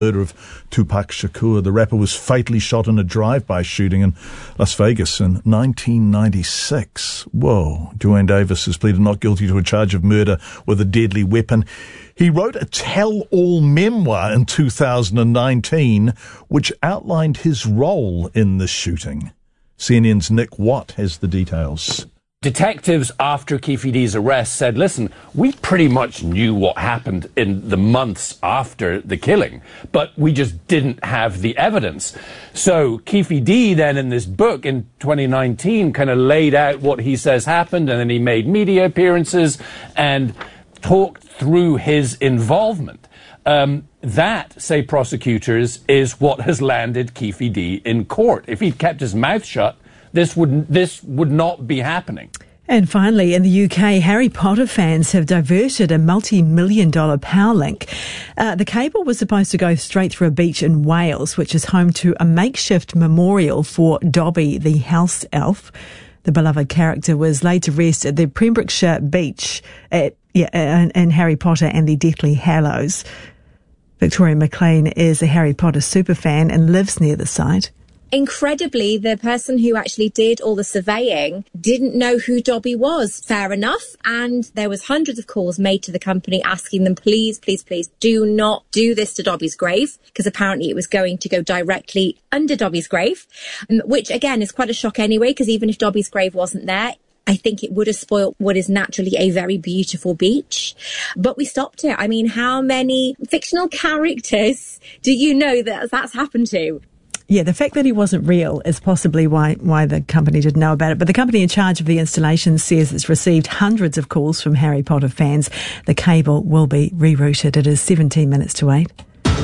murder of Tupac Shakur. The rapper was fatally shot in a drive-by shooting in Las Vegas in 1996. Whoa. Duane Davis has pleaded not guilty to a charge of murder with a deadly weapon. He wrote a tell-all memoir in 2019 which outlined his role in the shooting. CNN's Nick Watt has the details. Detectives after Keffe Dee's arrest said, listen, we pretty much knew what happened in the months after the killing, but we just didn't have the evidence. So Keffe Dee then in this book in 2019 kind of laid out what he says happened, and then he made media appearances and talked through his involvement. That, say prosecutors, is what has landed Keffe Dee in court. If he'd kept his mouth shut, this would not be happening. And finally, in the UK, Harry Potter fans have diverted a multi-million-dollar power link. The cable was supposed to go straight through a beach in Wales, which is home to a makeshift memorial for Dobby the house elf. The beloved character was laid to rest at the Pembrokeshire beach in Harry Potter and the Deathly Hallows. Victoria McLean is a Harry Potter superfan and lives near the site. Incredibly, the person who actually did all the surveying didn't know who Dobby was. Fair enough. And there was hundreds of calls made to the company asking them, please, please, please do not do this to Dobby's grave, because apparently it was going to go directly under Dobby's grave, which again is quite a shock anyway, because even if Dobby's grave wasn't there, I think it would have spoilt what is naturally a very beautiful beach. But we stopped it. I mean, how many fictional characters do you know that that's happened to? Yeah, the fact that he wasn't real is possibly why the company didn't know about it. But the company in charge of the installation says it's received hundreds of calls from Harry Potter fans. The cable will be rerouted. It is 17 minutes to 8.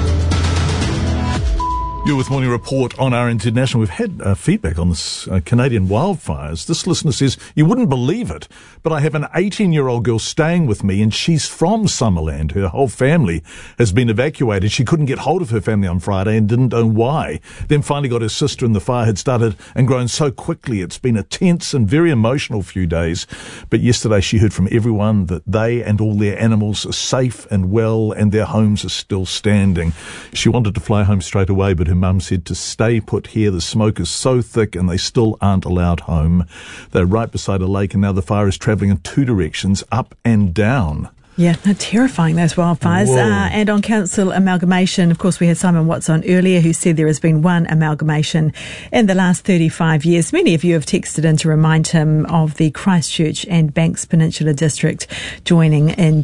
You're with Morning Report on RNZ National. We've had feedback on this Canadian wildfires. This listener says, you wouldn't believe it, but I have an 18-year-old girl staying with me and she's from Summerland. Her whole family has been evacuated. She couldn't get hold of her family on Friday and didn't know why. Then finally got her sister, and the fire had started and grown so quickly. It's been a tense and very emotional few days. But yesterday she heard from everyone that they and all their animals are safe and well and their homes are still standing. She wanted to fly home straight away, but her mum said to stay put here. The smoke is so thick and they still aren't allowed home. They're right beside a lake and now the fire is travelling in two directions, up and down. Yeah, they're terrifying, those wildfires. And on council amalgamation, of course, we had Simon Watts on earlier who said there has been one amalgamation in the last 35 years. Many of you have texted in to remind him of the Christchurch and Banks Peninsula District joining in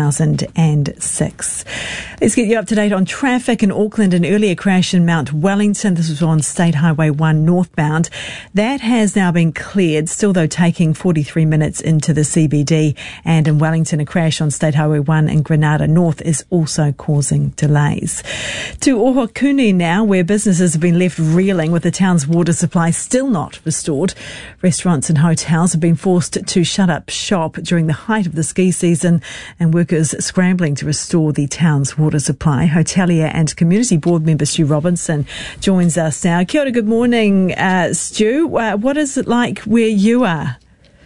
2006. Let's get you up to date on traffic in Auckland. An earlier crash in Mount Wellington. This was on State Highway 1 northbound. That has now been cleared, still though taking 43 minutes into the CBD. And in Wellington, a crash on State Highway 1 in Granada North is also causing delays. To Ohakune now, where businesses have been left reeling with the town's water supply still not restored. Restaurants and hotels have been forced to shut up shop during the height of the ski season, and workers scrambling to restore the town's water supply. Hotelier and Community Board member Stu Robinson joins us now. Kia ora, good morning, Stu. What is it like where you are?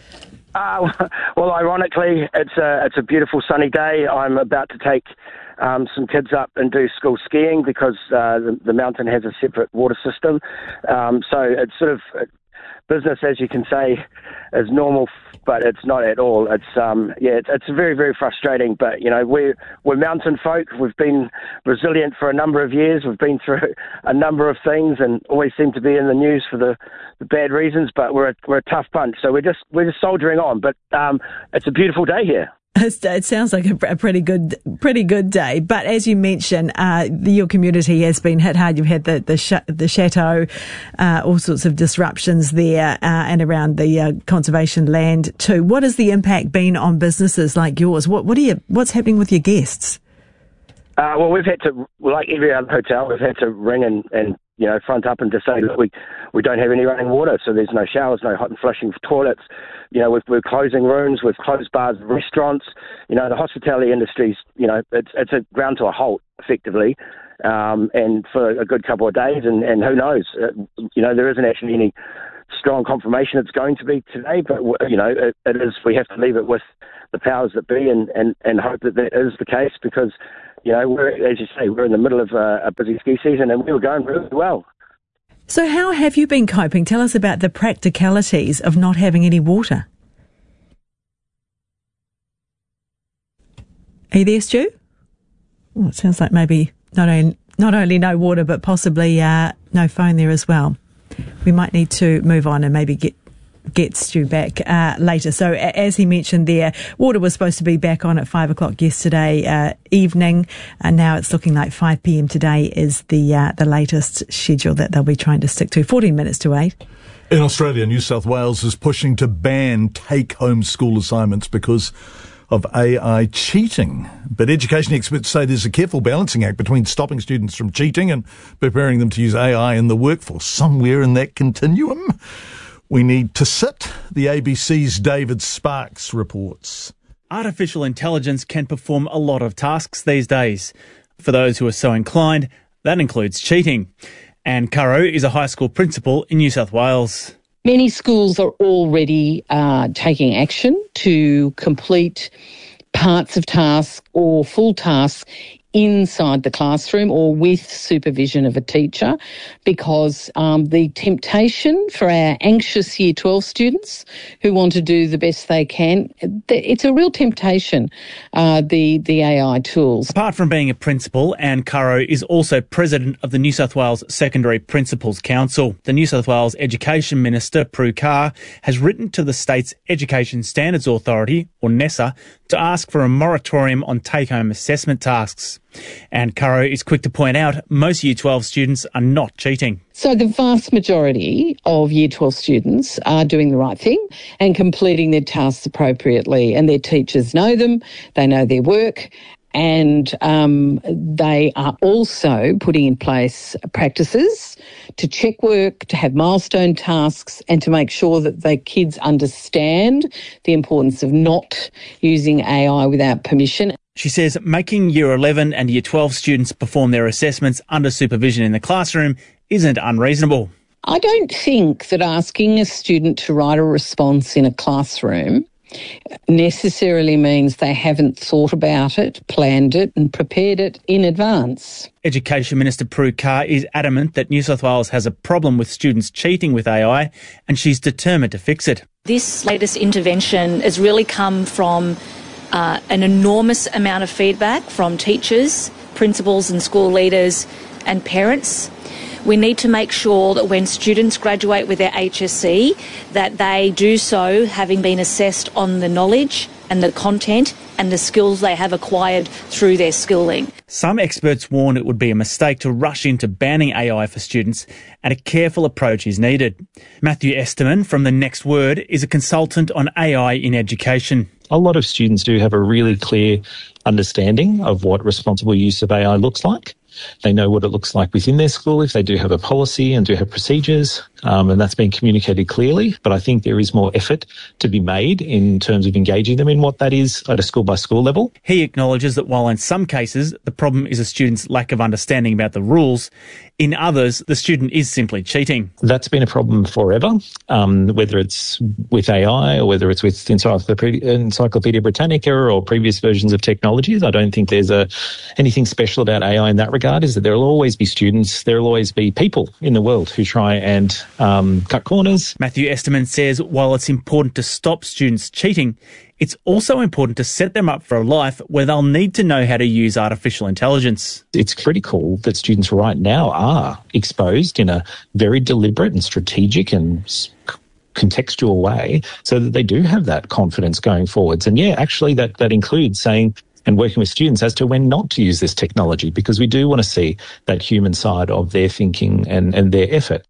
Well, ironically, it's a beautiful sunny day. I'm about to take some kids up and do school skiing because the mountain has a separate water system. So it's sort of business, as you can say, is normal, but it's not at all. It's it's very, very frustrating. But you know, we're mountain folk. We've been resilient for a number of years. We've been through a number of things and always seem to be in the news for the bad reasons. But we're a tough bunch. So we're just soldiering on. But it's a beautiful day here. It sounds like a pretty good day. But as you mentioned, your community has been hit hard. You've had the chateau, all sorts of disruptions there, and around the conservation land too. What has the impact been on businesses like yours? What's happening with your guests? Well, we've had to, like every other hotel, we've had to ring and front up and just say, look, we don't have any running water, so there's no showers, no hot and flushing toilets. We're closing rooms, we've closed bars, restaurants. The hospitality industry's, it's a ground to a halt, effectively, and for a good couple of days, and who knows, there isn't actually any strong confirmation it's going to be today, but, it is, we have to leave it with the powers that be and hope that is the case, because as you say, we're in the middle of a busy ski season, and we were going really well. So how have you been coping? Tell us about the practicalities of not having any water. Are you there, Stu? Oh, it sounds like maybe not only no water, but possibly no phone there as well. We might need to move on and maybe get Stu back later. So as he mentioned there, water was supposed to be back on at 5 o'clock yesterday evening, and now it's looking like 5 p.m. today is the latest schedule that they'll be trying to stick to. 14 minutes to 8. In Australia, New South Wales is pushing to ban take-home school assignments because of AI cheating. But education experts say there's a careful balancing act between stopping students from cheating and preparing them to use AI in the workforce. Somewhere in that continuum, we need to sit. The ABC's David Sparks reports. Artificial intelligence can perform a lot of tasks these days. For those who are so inclined, that includes cheating. Anne Currow is a high school principal in New South Wales. Many schools are already taking action to complete parts of tasks or full tasks inside the classroom or with supervision of a teacher, because the temptation for our anxious Year 12 students who want to do the best they can, it's a real temptation, the AI tools. Apart from being a principal, Anne Currow is also president of the New South Wales Secondary Principals Council. The New South Wales Education Minister, Prue Car, has written to the state's Education Standards Authority, or NESA, to ask for a moratorium on take-home assessment tasks. And Currow is quick to point out most Year 12 students are not cheating. So the vast majority of Year 12 students are doing the right thing and completing their tasks appropriately, and their teachers know them, they know their work, and they are also putting in place practices to check work, to have milestone tasks, and to make sure that the kids understand the importance of not using AI without permission. She says making Year 11 and Year 12 students perform their assessments under supervision in the classroom isn't unreasonable. I don't think that asking a student to write a response in a classroom necessarily means they haven't thought about it, planned it and prepared it in advance. Education Minister Prue Car is adamant that New South Wales has a problem with students cheating with AI, and she's determined to fix it. This latest intervention has really come from an enormous amount of feedback from teachers, principals and school leaders and parents. We need to make sure that when students graduate with their HSC, that they do so having been assessed on the knowledge and the content and the skills they have acquired through their schooling. Some experts warn it would be a mistake to rush into banning AI for students, and a careful approach is needed. Matthew Esterman from The Next Word is a consultant on AI in education. A lot of students do have a really clear understanding of what responsible use of AI looks like. They know what it looks like within their school if they do have a policy and do have procedures, and that's been communicated clearly. But I think there is more effort to be made in terms of engaging them in what that is at a school-by-school level. He acknowledges that while in some cases the problem is a student's lack of understanding about the rules, in others the student is simply cheating. That's been a problem forever, whether it's with AI or whether it's with Encyclopedia Britannica or previous versions of technologies. I don't think there's anything special about AI in that regard, is that there will always be students, there will always be people in the world who try and cut corners. Matthew Esterman says while it's important to stop students cheating, it's also important to set them up for a life where they'll need to know how to use artificial intelligence. It's critical that students right now are exposed in a very deliberate and strategic and contextual way so that they do have that confidence going forwards. And yeah, actually that includes saying and working with students as to when not to use this technology, because we do want to see that human side of their thinking and their effort.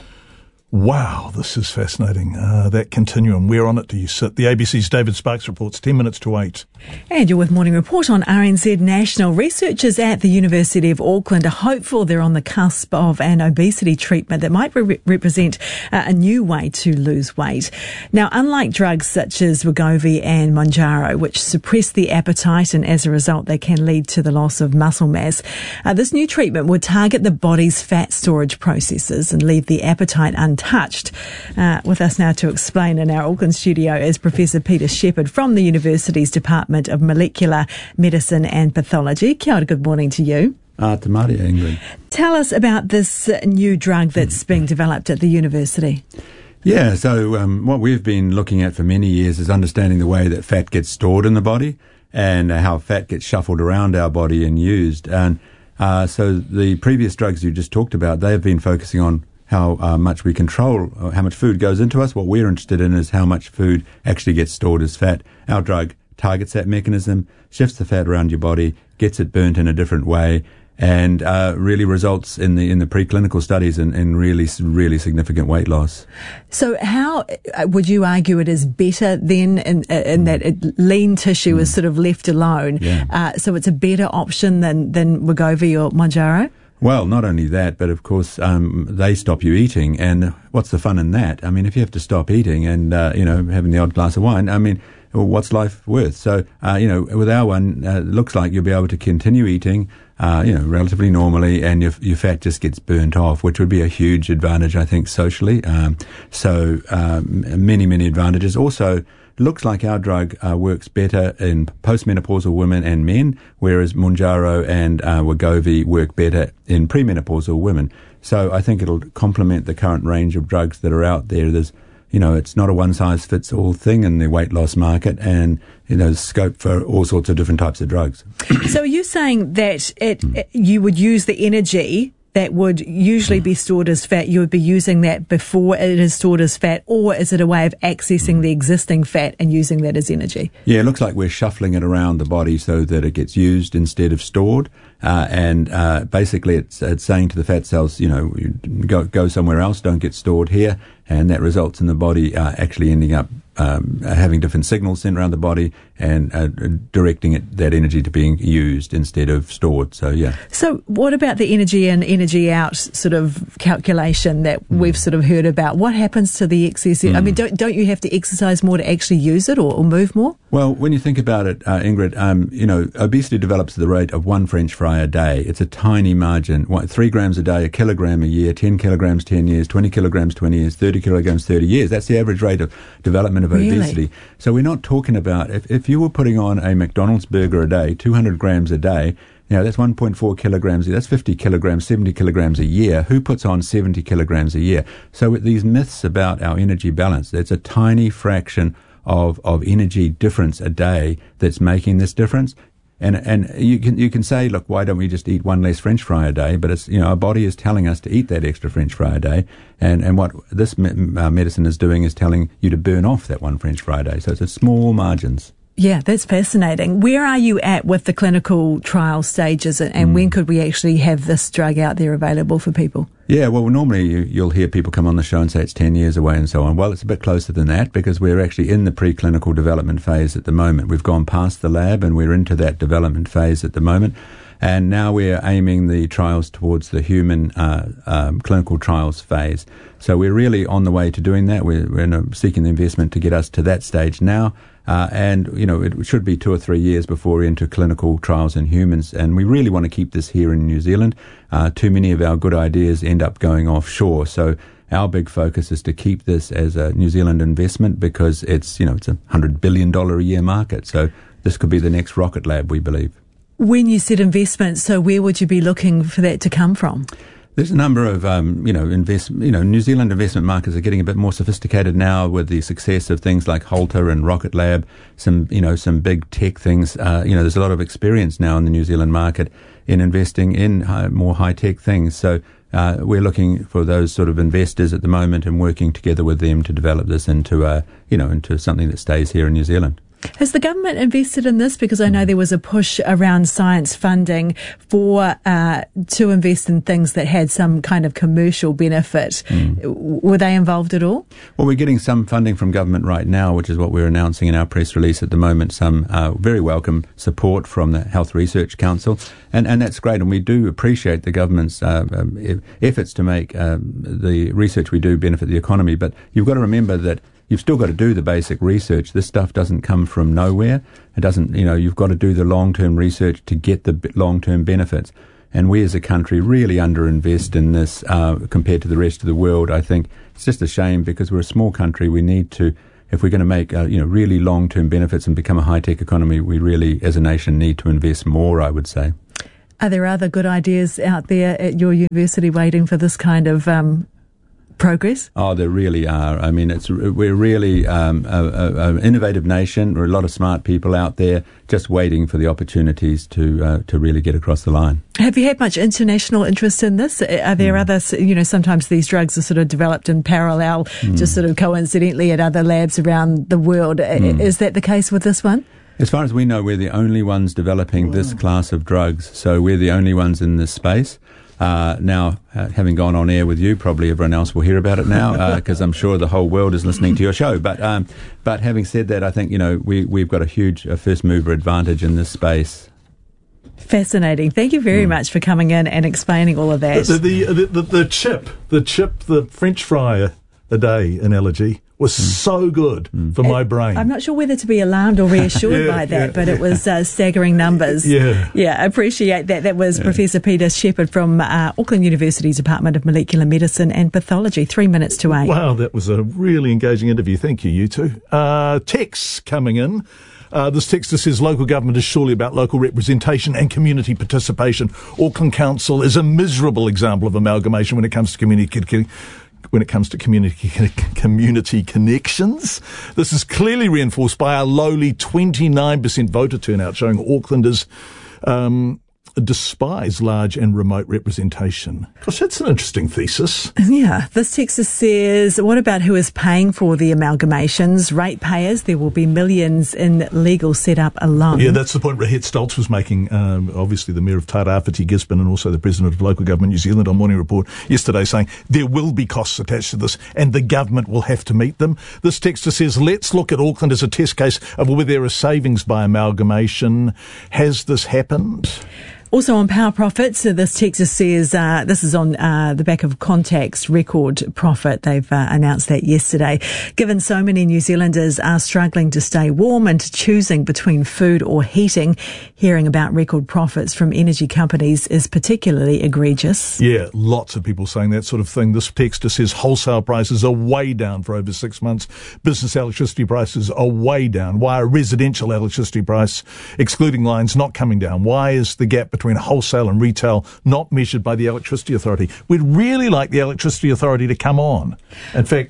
Wow, this is fascinating. That continuum. We're on it to you sit. The ABC's David Sparks reports 10 minutes to 8. And you're with Morning Report on RNZ National. Researchers at the University of Auckland are hopeful they're on the cusp of an obesity treatment that might represent a new way to lose weight. Now, unlike drugs such as Wegovy and Mounjaro, which suppress the appetite and as a result they can lead to the loss of muscle mass, this new treatment would target the body's fat storage processes and leave the appetite untouched touched. With us now to explain in our Auckland studio is Professor Peter Shepherd from the university's Department of Molecular Medicine and Pathology. Kia ora, good morning to you. Te Māori, Ingrid. Tell us about this new drug that's being developed at the university. Yeah, so what we've been looking at for many years is understanding the way that fat gets stored in the body and how fat gets shuffled around our body and used. And so the previous drugs you just talked about, they've been focusing on how much we control, how much food goes into us. What we're interested in is how much food actually gets stored as fat. Our drug targets that mechanism, shifts the fat around your body, gets it burnt in a different way, and really results in the preclinical studies in really significant weight loss. So how would you argue it is better then in that lean tissue is sort of left alone? Yeah. So it's a better option than Wegovy or Mounjaro? Well, not only that, but of course they stop you eating, and what's the fun in that? I mean, if you have to stop eating and having the odd glass of wine, I mean, what's life worth? So with our one, it looks like you'll be able to continue eating, relatively normally, and your fat just gets burnt off, which would be a huge advantage, I think, socially. Many advantages. Also, looks like our drug works better in postmenopausal women and men, whereas Mounjaro and Wegovy work better in premenopausal women. So I think it'll complement the current range of drugs that are out there. There's it's not a one-size-fits-all thing in the weight loss market, and there's scope for all sorts of different types of drugs. So are you saying that you would use the energy that would usually be stored as fat, you would be using that before it is stored as fat, or is it a way of accessing the existing fat and using that as energy? Yeah, it looks like we're shuffling it around the body so that it gets used instead of stored. Basically it's saying to the fat cells, go somewhere else, don't get stored here. And that results in the body actually ending up having different signals sent around the body and directing that energy to being used instead of stored. So, yeah. So what about the energy in, energy out sort of calculation that we've sort of heard about? What happens to the excess? I mean, don't you have to exercise more to actually use it or move more? Well, when you think about it, Ingrid, obesity develops at the rate of 1 French fry a day. It's a tiny margin. 3 grams a day, 1 kilogram a year, 10 kilograms 10 years, 20 kilograms 20 years, 30 kilograms 30 years. That's the average rate of development of obesity. So we're not talking about, if you were putting on a McDonald's burger a day, 200 grams a day, that's 1.4 kilograms. That's 50 kilograms, 70 kilograms a year. Who puts on 70 kilograms a year? So with these myths about our energy balance, it's a tiny fraction of energy difference a day that's making this difference. And you can say, look, why don't we just eat 1 less French fry a day? But it's, our body is telling us to eat that extra French fry a day. And what this medicine is doing is telling you to burn off that 1 French fry a day. So it's a small margins. Yeah, that's fascinating. Where are you at with the clinical trial stages, and when could we actually have this drug out there available for people? Yeah, well, normally you'll hear people come on the show and say it's 10 years away and so on. Well, it's a bit closer than that because we're actually in the preclinical development phase at the moment. We've gone past the lab and we're into that development phase at the moment. And now we're aiming the trials towards the human clinical trials phase. So we're really on the way to doing that. We're seeking the investment to get us to that stage now. It should be 2 or 3 years before we're into clinical trials in humans. And we really want to keep this here in New Zealand. Too many of our good ideas end up going offshore. So our big focus is to keep this as a New Zealand investment because it's a $100 billion a year market. So this could be the next rocket lab, we believe. When you said investment, so where would you be looking for that to come from? There's a number of, New Zealand investment markets are getting a bit more sophisticated now with the success of things like Holter and Rocket Lab, some big tech things. There's a lot of experience now in the New Zealand market in investing in more high-tech things. So we're looking for those sort of investors at the moment and working together with them to develop this into something that stays here in New Zealand. Has the government invested in this? Because I know there was a push around science funding to invest in things that had some kind of commercial benefit. Were they involved at all? Well, we're getting some funding from government right now, which is what we're announcing in our press release at the moment. Some very welcome support from the Health Research Council, and that's great. And we do appreciate the government's efforts to make the research we do benefit the economy. But you've got to remember that you've still got to do the basic research. This stuff doesn't come from nowhere. It doesn't, you've got to do the long-term research to get the long-term benefits. and we as a country really underinvest in this compared to the rest of the world. I think it's just a shame because we're a small country. We need to, if we're going to make really long-term benefits and become a high-tech economy, we really, as a nation, need to invest more, I would say. Are there other good ideas out there at your university waiting for this kind of progress? Oh, there really are. I mean, we're really an innovative nation. There are a lot of smart people out there just waiting for the opportunities to really get across the line. Have you had much international interest in this? Are there other, sometimes these drugs are sort of developed in parallel, just sort of coincidentally at other labs around the world. Is that the case with this one? As far as we know, we're the only ones developing this class of drugs, so we're the only ones in this space. Now, having gone on air with you, probably everyone else will hear about it now because I'm sure the whole world is listening to your show. But having said that, I think we've got a huge first mover advantage in this space. Fascinating. Thank you very much for coming in and explaining all of that. The French fry a day analogy was so good for my brain. I'm not sure whether to be alarmed or reassured by that, but it was staggering numbers. Yeah, I appreciate that. That was Professor Peter Shepherd from Auckland University's Department of Molecular Medicine and Pathology. 3 minutes to 8. Wow, that was a really engaging interview. Thank you, you two. Texts coming in. This texter says local government is surely about local representation and community participation. Auckland Council is a miserable example of amalgamation when it comes to community connections. This is clearly reinforced by our lowly 29% voter turnout, showing Aucklanders despise large and remote representation. Gosh, that's an interesting thesis. Yeah. This texter says, what about who is paying for the amalgamations? Ratepayers. There will be millions in legal setup alone. Yeah, that's the point Rahet Stoltz was making, obviously the Mayor of Tairāwhiti Gisborne and also the President of Local Government New Zealand on Morning Report yesterday, saying there will be costs attached to this and the government will have to meet them. This texter says, let's look at Auckland as a test case of whether there are savings by amalgamation. Has this happened? Also on power profits, this texter says, this is on the back of Contact's record profit. They've announced that yesterday. Given so many New Zealanders are struggling to stay warm and choosing between food or heating, hearing about record profits from energy companies is particularly egregious. Yeah, lots of people saying that sort of thing. This texter says wholesale prices are way down for over 6 months. Business electricity prices are way down. Why are residential electricity price, excluding lines, not coming down? Why is the gap between wholesale and retail not measured by the Electricity Authority? We'd really like the Electricity Authority to come on. In fact,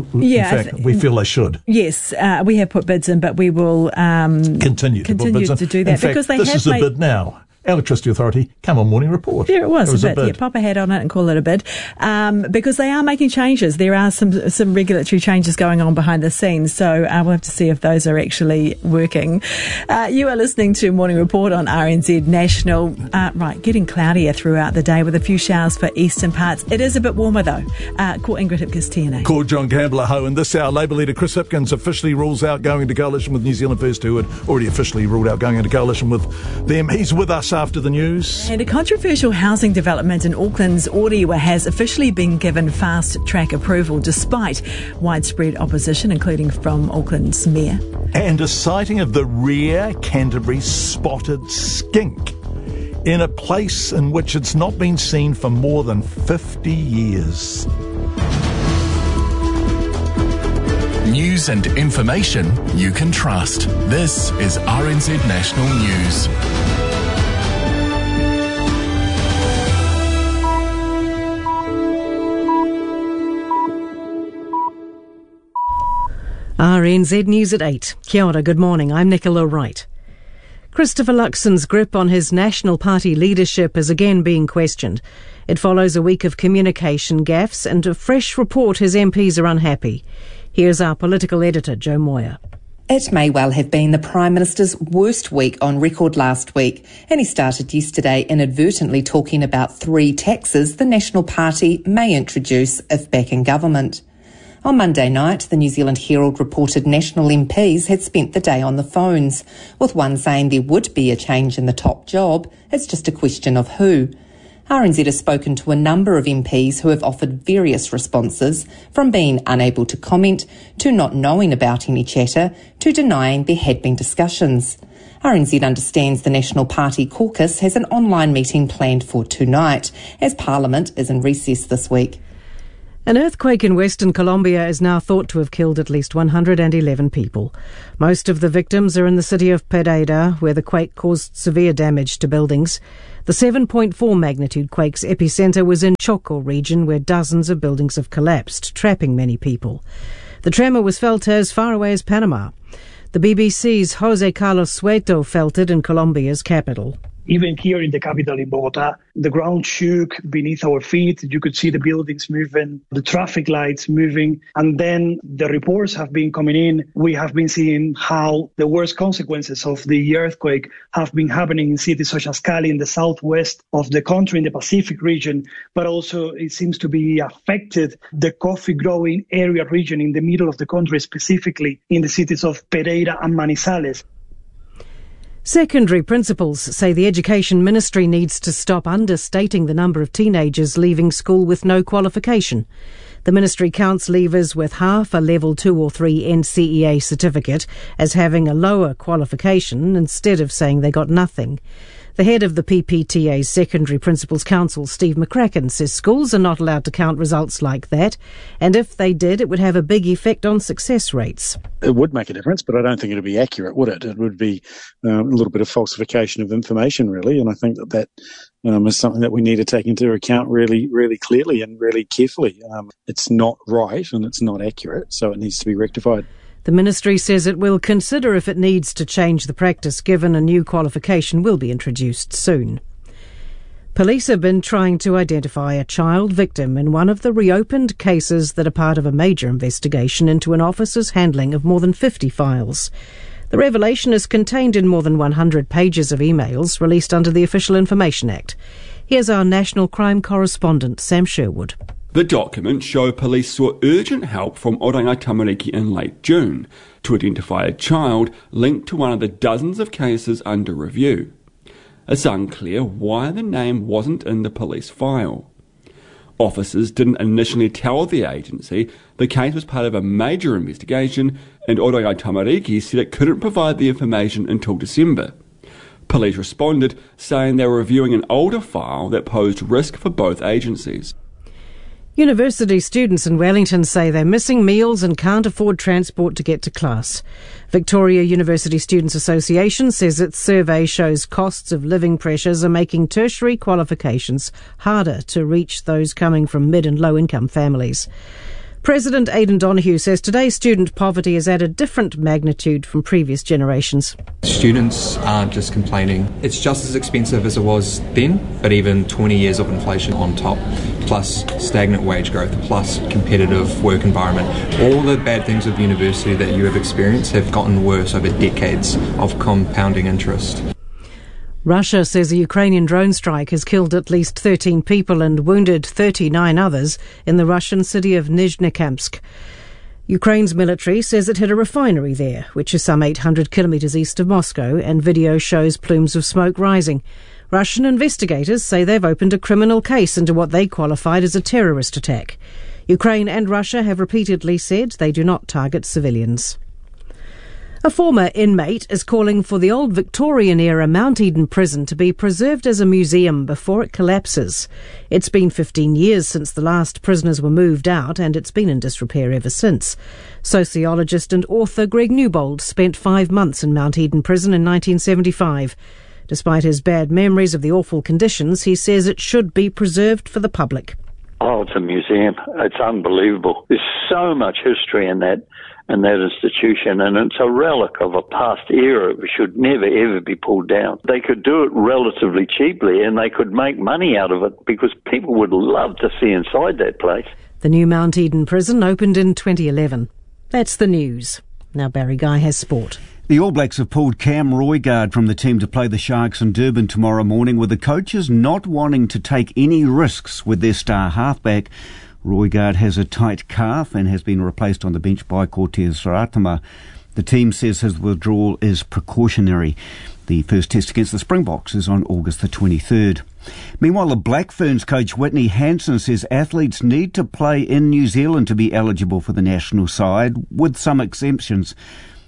we feel they should. Yes, we have put bids in, but we will continue to put bids in. To do that. In fact, because this is a bid now. Electricity Authority, come on Morning Report. There it was a bid. Yeah, pop a hat on it and call it a bid. Because they are making changes. There are some regulatory changes going on behind the scenes. So we'll have to see if those are actually working. You are listening to Morning Report on RNZ National. Right, getting cloudier throughout the day with a few showers for eastern parts. It is a bit warmer though. Call Ingrid Hipkiss-TNA. Call John Campbell at home. And this hour, Labour leader Chris Hipkins officially rules out going into coalition with New Zealand First, who had already officially ruled out going into coalition with them. He's with us after the news. And a controversial housing development in Auckland's Orewa has officially been given fast-track approval despite widespread opposition, including from Auckland's mayor. And a sighting of the rare Canterbury spotted skink in a place in which it's not been seen for more than 50 years. News and information you can trust. This is RNZ National News. RNZ News at 8. Kia ora, good morning. I'm Nicola Wright. Christopher Luxon's grip on his National Party leadership is again being questioned. It follows a week of communication gaffes and a fresh report his MPs are unhappy. Here's our political editor, Joe Moyer. It may well have been the Prime Minister's worst week on record last week, and he started yesterday inadvertently talking about 3 taxes the National Party may introduce if back in government. On Monday night, the New Zealand Herald reported National MPs had spent the day on the phones, with one saying there would be a change in the top job, it's just a question of who. RNZ has spoken to a number of MPs who have offered various responses, from being unable to comment, to not knowing about any chatter, to denying there had been discussions. RNZ understands the National Party caucus has an online meeting planned for tonight, as Parliament is in recess this week. An earthquake in Western Colombia is now thought to have killed at least 111 people. Most of the victims are in the city of Pereira, where the quake caused severe damage to buildings. The 7.4 magnitude quake's epicentre was in Choco region, where dozens of buildings have collapsed, trapping many people. The tremor was felt as far away as Panama. The BBC's Jose Carlos Sueto felt it in Colombia's capital. Even here in the capital in Bogota, the ground shook beneath our feet. You could see the buildings moving, the traffic lights moving. And then the reports have been coming in. We have been seeing how the worst consequences of the earthquake have been happening in cities such as Cali in the southwest of the country, in the Pacific region. But also it seems to be affected the coffee growing area region in the middle of the country, specifically in the cities of Pereira and Manizales. Secondary principals say the Education Ministry needs to stop understating the number of teenagers leaving school with no qualification. The ministry counts leavers with half a level 2 or 3 NCEA certificate as having a lower qualification instead of saying they got nothing. The head of the PPTA's Secondary Principals Council, Steve McCracken, says schools are not allowed to count results like that, and if they did, it would have a big effect on success rates. It would make a difference, but I don't think it would be accurate, would it? It would be a little bit of falsification of information, really, and I think that is something that we need to take into account really, really clearly and really carefully. It's not right and it's not accurate, so it needs to be rectified. The ministry says it will consider if it needs to change the practice, given a new qualification will be introduced soon. Police have been trying to identify a child victim in one of the reopened cases that are part of a major investigation into an officer's handling of more than 50 files. The revelation is contained in more than 100 pages of emails released under the Official Information Act. Here's our national crime correspondent, Sam Sherwood. The documents show police sought urgent help from Orangai Tamariki in late June to identify a child linked to one of the dozens of cases under review. It's unclear why the name wasn't in the police file. Officers didn't initially tell the agency the case was part of a major investigation, and Orangai Tamariki said it couldn't provide the information until December. Police responded, saying they were reviewing an older file that posed risk for both agencies. University students in Wellington say they're missing meals and can't afford transport to get to class. Victoria University Students Association says its survey shows costs of living pressures are making tertiary qualifications harder to reach those coming from mid and low income families. President Aidan Donoghue says today's student poverty is at a different magnitude from previous generations. Students aren't just complaining. It's just as expensive as it was then, but even 20 years of inflation on top, plus stagnant wage growth, plus competitive work environment. All the bad things of university that you have experienced have gotten worse over decades of compounding interest. Russia says a Ukrainian drone strike has killed at least 13 people and wounded 39 others in the Russian city of Nizhnekamsk. Ukraine's military says it hit a refinery there, which is some 800 kilometres east of Moscow, and video shows plumes of smoke rising. Russian investigators say they've opened a criminal case into what they qualified as a terrorist attack. Ukraine and Russia have repeatedly said they do not target civilians. A former inmate is calling for the old Victorian-era Mount Eden prison to be preserved as a museum before it collapses. It's been 15 years since the last prisoners were moved out, and it's been in disrepair ever since. Sociologist and author Greg Newbold spent 5 months in Mount Eden prison in 1975. Despite his bad memories of the awful conditions, he says it should be preserved for the public. Oh, it's a museum. It's unbelievable. There's so much history in that institution, and it's a relic of a past era. It should never, ever be pulled down. They could do it relatively cheaply, and they could make money out of it because people would love to see inside that place. The new Mount Eden prison opened in 2011. That's the news. Now Barry Guy has sport. The All Blacks have pulled Cam Roigard from the team to play the Sharks in Durban tomorrow morning, with the coaches not wanting to take any risks with their star halfback. Roigard has a tight calf and has been replaced on the bench by Cortez Raitama. The team says his withdrawal is precautionary. The first test against the Springboks is on August the 23rd. Meanwhile, the Black Ferns coach Whitney Hansen says athletes need to play in New Zealand to be eligible for the national side, with some exemptions.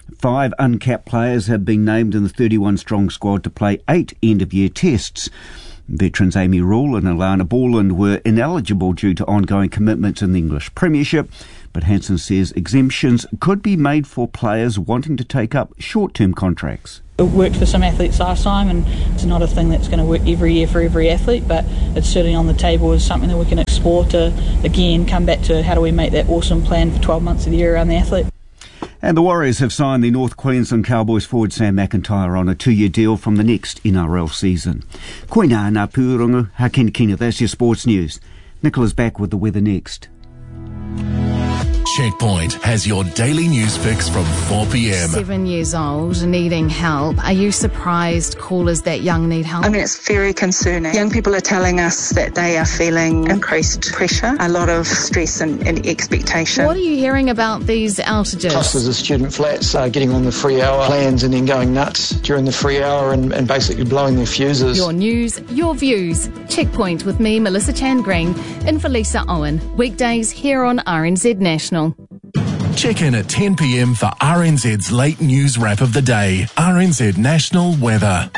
5 uncapped players have been named in the 31-strong squad to play 8 end-of-year tests. Veterans Amy Rule and Alana Borland were ineligible due to ongoing commitments in the English Premiership, but Hansen says exemptions could be made for players wanting to take up short-term contracts. It worked for some athletes last time, and it's not a thing that's going to work every year for every athlete, but it's certainly on the table as something that we can explore to, again, come back to how do we make that awesome plan for 12 months of the year around the athlete. And the Warriors have signed the North Queensland Cowboys forward Sam McIntyre on a 2-year deal from the next NRL season. Koina ngā pūrongo, hakenikina, that's your sports news. Nicola's back with the weather next. Checkpoint has your daily news fix from 4 p.m. 7 years old, needing help. Are you surprised callers that young need help? I mean, it's very concerning. Young people are telling us that they are feeling increased pressure, a lot of stress and expectation. What are you hearing about these outages? Clusters of student flats are getting on the free hour plans and then going nuts during the free hour and basically blowing their fuses. Your news, your views. Checkpoint with me, Melissa Chan Green, in for Lisa Owen. Weekdays here on RNZ National. Check in at 10 p.m. for RNZ's late news wrap of the day. RNZ National Weather.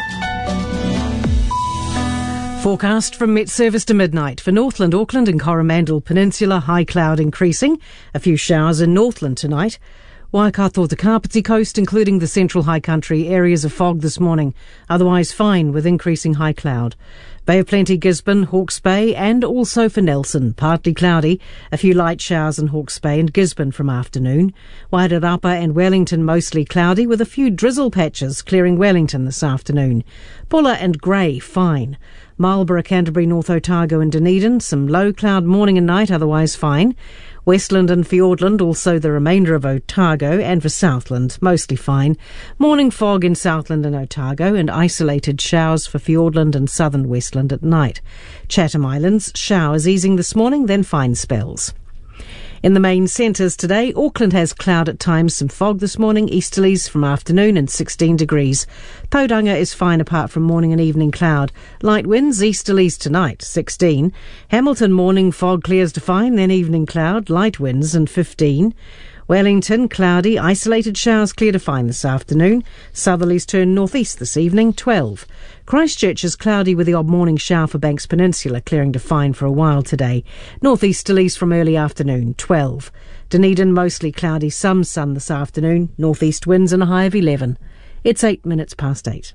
Forecast from Met Service to midnight. For Northland, Auckland and Coromandel Peninsula, high cloud increasing. A few showers in Northland tonight. Waikato to Kapiti Coast, including the central high country, areas of fog this morning. Otherwise fine with increasing high cloud. Bay of Plenty, Gisborne, Hawke's Bay and also for Nelson. Partly cloudy. A few light showers in Hawke's Bay and Gisborne from afternoon. Wairarapa and Wellington mostly cloudy with a few drizzle patches clearing Wellington this afternoon. Bulla and Grey fine. Marlborough, Canterbury, North Otago and Dunedin, some low cloud morning and night, otherwise fine. Westland and Fiordland, also the remainder of Otago, and for Southland, mostly fine. Morning fog in Southland and Otago, and isolated showers for Fiordland and southern Westland at night. Chatham Islands, showers easing this morning, then fine spells. In the main centres today, Auckland has cloud at times, some fog this morning, easterlies from afternoon and 16 degrees. Tauranga is fine apart from morning and evening cloud. Light winds, easterlies tonight, 16. Hamilton morning fog clears to fine, then evening cloud, light winds and 15. Wellington, cloudy, isolated showers clear to fine this afternoon. Southerlies turn northeast this evening, 12. Christchurch is cloudy with the odd morning shower for Banks Peninsula, clearing to fine for a while today. Northeasterlies from early afternoon, 12. Dunedin, mostly cloudy, some sun this afternoon. Northeast winds and a high of 11. It's 8 minutes past 8.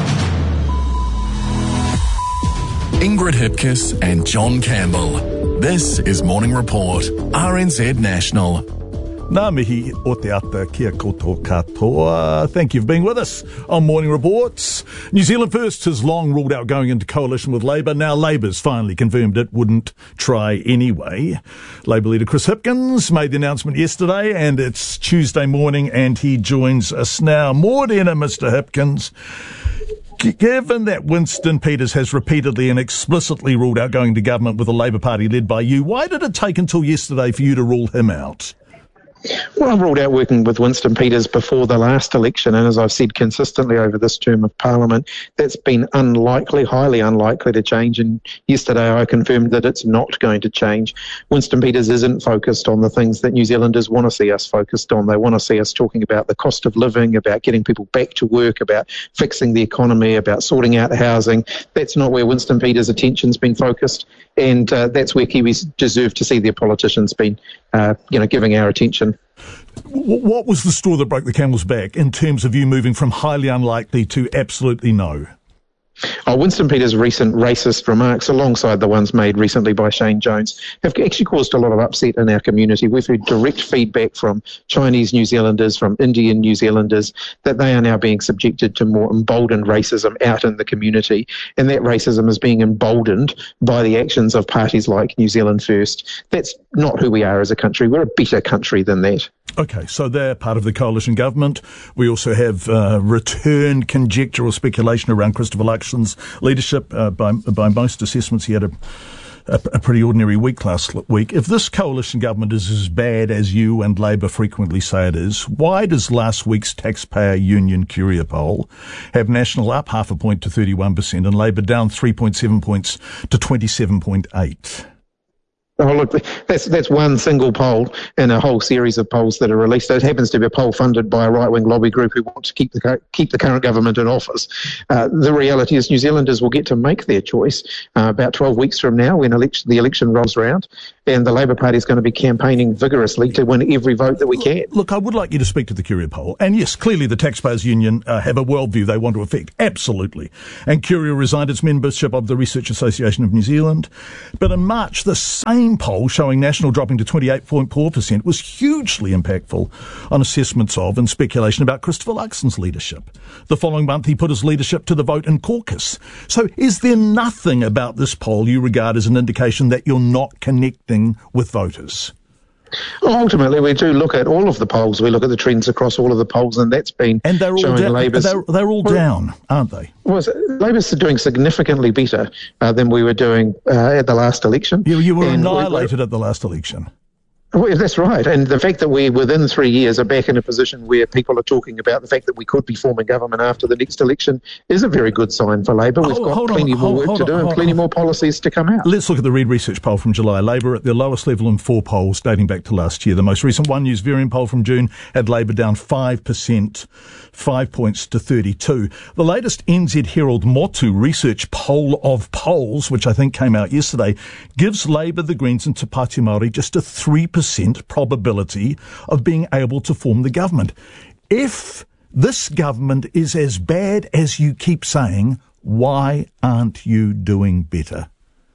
Ingrid Hipkiss and John Campbell. This is Morning Report, RNZ National. Ngā mihi o te ata kia koto katoa. Thank you for being with us on Morning Reports. New Zealand First has long ruled out going into coalition with Labour. Now Labour's finally confirmed it wouldn't try anyway. Labour leader Chris Hipkins made the announcement yesterday, and it's Tuesday morning, and he joins us now. Morena, Mr. Hipkins. Given that Winston Peters has repeatedly and explicitly ruled out going to government with a Labour Party led by you, why did it take until yesterday for you to rule him out? Well, I ruled out working with Winston Peters before the last election, and as I've said consistently over this term of Parliament, that's been unlikely, highly unlikely to change, and yesterday I confirmed that it's not going to change. Winston Peters isn't focused on the things that New Zealanders want to see us focused on. They want to see us talking about the cost of living, about getting people back to work, about fixing the economy, about sorting out housing. That's not where Winston Peters' attention's been focused, and that's where Kiwis deserve to see their politicians been, giving our attention. What was the straw that broke the camel's back in terms of you moving from highly unlikely to absolutely no? Winston Peters' recent racist remarks, alongside the ones made recently by Shane Jones, have actually caused a lot of upset in our community. We've heard direct feedback from Chinese New Zealanders, from Indian New Zealanders, that they are now being subjected to more emboldened racism out in the community, and that racism is being emboldened by the actions of parties like New Zealand First. That's not who we are as a country. We're a better country than that. Okay, so they're part of the coalition government. We also have returned conjecture or speculation around Christopher Luxon's leadership. By most assessments, he had a pretty ordinary week last week. If this coalition government is as bad as you and Labour frequently say it is, why does last week's Taxpayer Union Curia poll have National up 0.5 point to 31% and Labour down 3.7 points to 27.8%? Oh, look, that's one single poll in a whole series of polls that are released. It happens to be a poll funded by a right-wing lobby group who want to keep the current government in office. The reality is New Zealanders will get to make their choice about 12 weeks from now when the election rolls around, and the Labour Party is going to be campaigning vigorously to win every vote that we can. Look, I would like you to speak to the Curia poll. And yes, clearly the Taxpayers Union have a worldview they want to affect. Absolutely. And Curia resigned its membership of the Research Association of New Zealand. But in March, the same poll showing National dropping to 28.4% was hugely impactful on assessments of and speculation about Christopher Luxon's leadership. The following month, he put his leadership to the vote in caucus. So is there nothing about this poll you regard as an indication that you're not connecting with voters? Ultimately, we do look at all of the polls. We look at the trends across all of the polls, and that's been they're all showing Labour's... They're all down, aren't they? Well, Labour's doing significantly better than we were doing at the last election. You were annihilated at the last election. Well, that's right. And the fact that we, within 3 years, are back in a position where people are talking about the fact that we could be forming government after the next election is a very good sign for Labour. We've got plenty more work to do and plenty more policies to come out. Let's look at the Reid Research poll from July. Labour at their lowest level in 4 polls dating back to last year. The most recent One News Varian poll from June had Labour down 5%, 5 points to 32. The latest NZ Herald Motu Research poll of polls, which I think came out yesterday, gives Labour, the Greens and Te Pāti Māori just a 3% probability of being able to form the government. If this government is as bad as you keep saying, why aren't you doing better?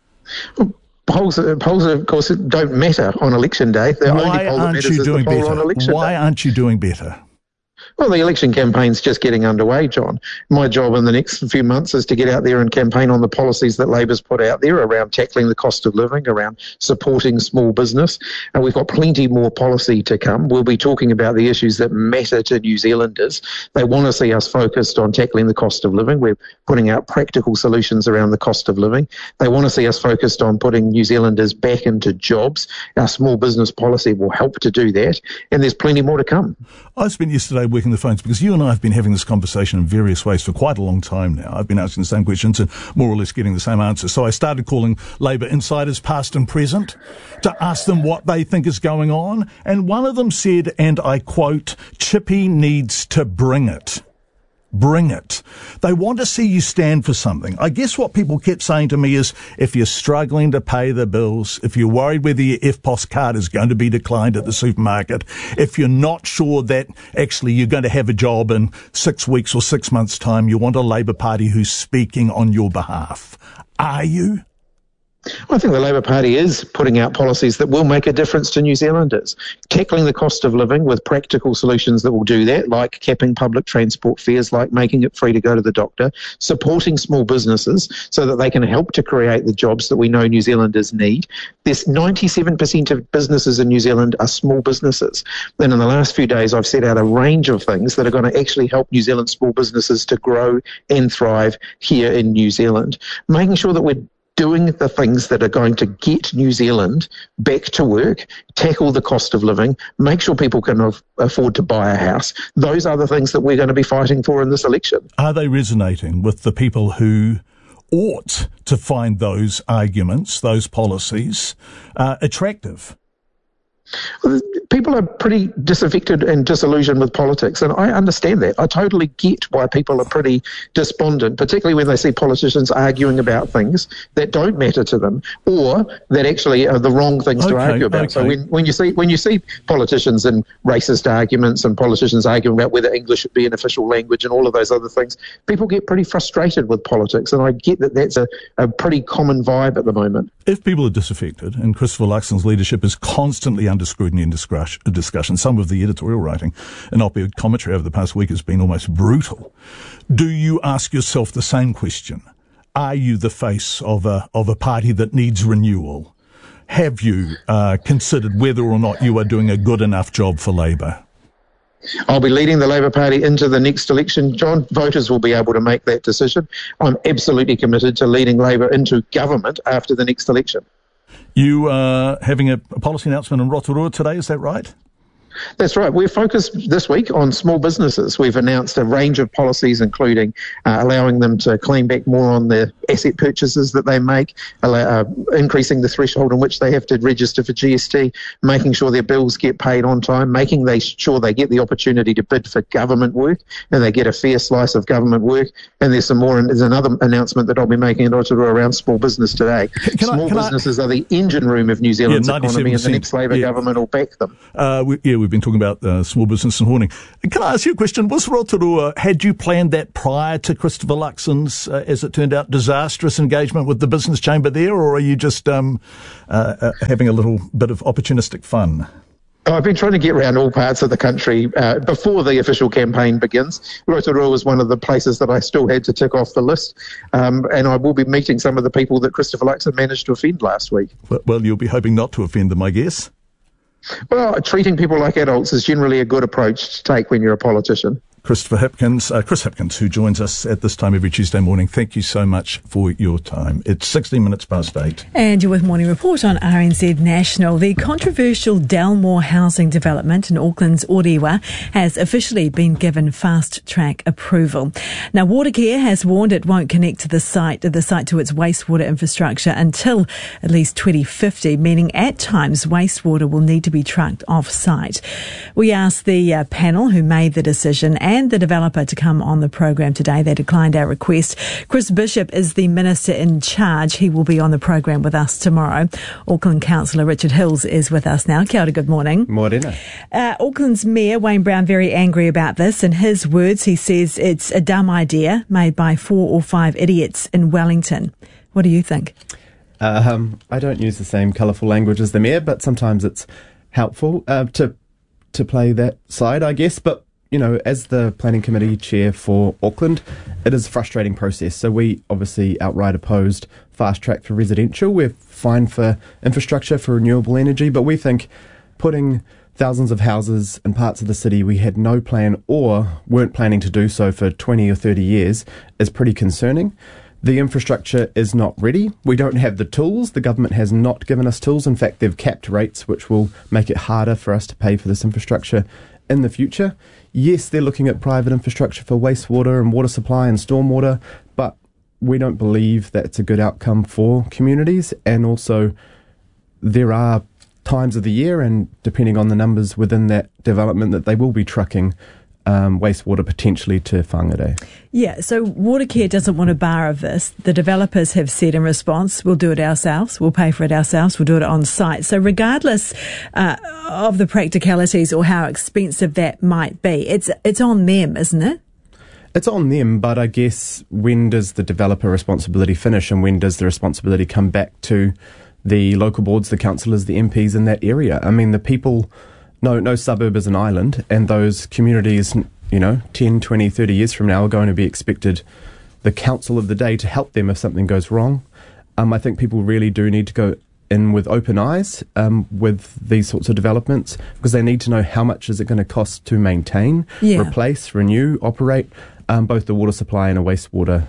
Polls, of course, don't matter on election day. The only poll that matters is the poll on election day. Why aren't you doing better? Well, the election campaign's just getting underway, John. My job in the next few months is to get out there and campaign on the policies that Labour's put out there around tackling the cost of living, around supporting small business. And we've got plenty more policy to come. We'll be talking about the issues that matter to New Zealanders. They want to see us focused on tackling the cost of living. We're putting out practical solutions around the cost of living. They want to see us focused on putting New Zealanders back into jobs. Our small business policy will help to do that. And there's plenty more to come. I spent yesterday working the phones because you and I have been having this conversation in various ways for quite a long time now. I've been asking the same questions and more or less getting the same answers. So I started calling Labour insiders past and present to ask them what they think is going on. And one of them said, and I quote, Chippy needs to bring it. Bring it. They want to see you stand for something. I guess what people kept saying to me is, if you're struggling to pay the bills, if you're worried whether your EFTPOS card is going to be declined at the supermarket, if you're not sure that actually you're going to have a job in 6 weeks or 6 months' time, you want a Labour Party who's speaking on your behalf. Are you? I think the Labour Party is putting out policies that will make a difference to New Zealanders. Tackling the cost of living with practical solutions that will do that, like capping public transport fares, like making it free to go to the doctor, supporting small businesses so that they can help to create the jobs that we know New Zealanders need. There's 97% of businesses in New Zealand are small businesses. And in the last few days, I've set out a range of things that are going to actually help New Zealand small businesses to grow and thrive here in New Zealand. Making sure that we're doing the things that are going to get New Zealand back to work, tackle the cost of living, make sure people can afford to buy a house. Those are the things that we're going to be fighting for in this election. Are they resonating with the people who ought to find those arguments, those policies, attractive? People are pretty disaffected and disillusioned with politics, and I understand that. I totally get why people are pretty despondent, particularly when they see politicians arguing about things that don't matter to them or that actually are the wrong things to argue about. So when you see politicians in racist arguments and politicians arguing about whether English should be an official language and all of those other things, people get pretty frustrated with politics, and I get that that's a pretty common vibe at the moment. If people are disaffected, and Christopher Luxon's leadership is constantly under scrutiny and discussion, some of the editorial writing and op-ed commentary over the past week has been almost brutal, do you ask yourself the same question? Are you the face of a party that needs renewal? Have you considered whether or not you are doing a good enough job for Labour? I'll be leading the Labour Party into the next election, John. Voters will be able to make that decision. I'm absolutely committed to leading Labour into government after the next election. You are having a policy announcement in Rotorua today, is that right? That's right. We're focused this week on small businesses. We've announced a range of policies, including allowing them to claim back more on the asset purchases that they make, increasing the threshold in which they have to register for GST, making sure their bills get paid on time, making sure they get the opportunity to bid for government work and they get a fair slice of government work. And there's another announcement that I'll be making in Aotearoa around small business today. Small businesses are the engine room of New Zealand's economy, and the next Labour government will back them. We've been talking about small business this morning. Can I ask you a question? Was Rotorua, had you planned that prior to Christopher Luxon's, as it turned out, disastrous engagement with the business chamber there, or are you just having a little bit of opportunistic fun? I've been trying to get around all parts of the country before the official campaign begins. Rotorua was one of the places that I still had to tick off the list, and I will be meeting some of the people that Christopher Luxon managed to offend last week. Well, you'll be hoping not to offend them, I guess. Well, treating people like adults is generally a good approach to take when you're a politician. Chris Hipkins, who joins us at this time every Tuesday morning. Thank you so much for your time. It's 16 minutes past 8. And you're with Morning Report on RNZ National. The controversial Dalmore housing development in Auckland's Orewa has officially been given fast-track approval. Now, Watercare has warned it won't connect to the site to its wastewater infrastructure until at least 2050, meaning at times wastewater will need to be trucked off-site. We asked the panel who made the decision and the developer to come on the program today. They declined our request. Chris Bishop is the minister in charge. He will be on the program with us tomorrow. Auckland Councillor Richard Hills is with us now. Kia ora, good morning. Morena. Auckland's Mayor Wayne Brown very angry about this. In his words, he says it's a dumb idea made by 4 or 5 idiots in Wellington. What do you think? I don't use the same colourful language as the Mayor, but sometimes it's helpful to play that side, I guess. But you know, as the planning committee chair for Auckland, it is a frustrating process. So we obviously outright opposed fast track for residential. We're fine for infrastructure, for renewable energy, but we think putting thousands of houses in parts of the city we had no plan or weren't planning to do so for 20 or 30 years is pretty concerning. The infrastructure is not ready. We don't have the tools. The government has not given us tools. In fact, they've capped rates, which will make it harder for us to pay for this infrastructure in the future. Yes, they're looking at private infrastructure for wastewater and water supply and stormwater, but we don't believe that's a good outcome for communities. And also, there are times of the year, and depending on the numbers within that development, that they will be trucking wastewater potentially to Whangarei. Yeah, so Watercare doesn't want a bar of this. The developers have said in response, we'll do it ourselves, we'll pay for it ourselves, we'll do it on site. So regardless of the practicalities or how expensive that might be, it's on them, isn't it? It's on them, but I guess when does the developer responsibility finish and when does the responsibility come back to the local boards, the councillors, the MPs in that area? I mean, the people... No suburb is an island, and those communities, 10, 20, 30 years from now are going to be expected the council of the day to help them if something goes wrong. I think people really do need to go in with open eyes with these sorts of developments because they need to know how much is it going to cost to maintain, replace, renew, operate both the water supply and a wastewater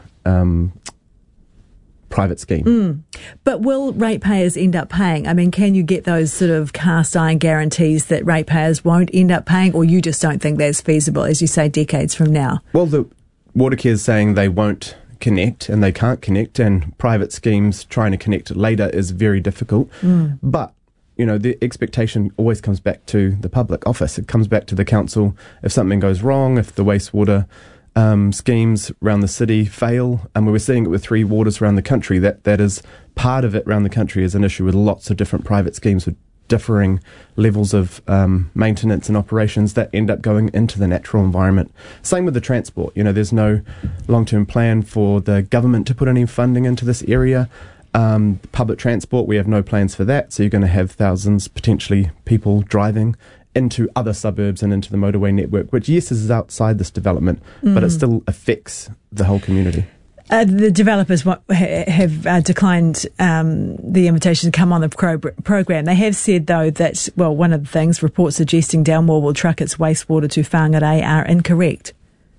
private scheme. But will ratepayers end up paying? I mean, can you get those sort of cast iron guarantees that ratepayers won't end up paying, or you just don't think that's feasible, as you say, decades from now? Well, the Watercare is saying they won't connect and they can't connect, and private schemes trying to connect later is very difficult. But the expectation always comes back to the public office. It comes back to the council. If something goes wrong, if the wastewater schemes around the city fail, and we were seeing it with 3 waters around the country, that is part of it around the country is an issue with lots of different private schemes with differing levels of maintenance and operations that end up going into the natural environment. Same with the transport. There's no long-term plan for the government to put any funding into this area. Public transport, we have no plans for that, so you're going to have thousands, potentially, people driving into other suburbs and into the motorway network, which, yes, is outside this development, but it still affects the whole community. The developers have declined the invitation to come on the program. They have said, though, that, one of the things, reports suggesting Dalmore will truck its wastewater to Whangarei are incorrect.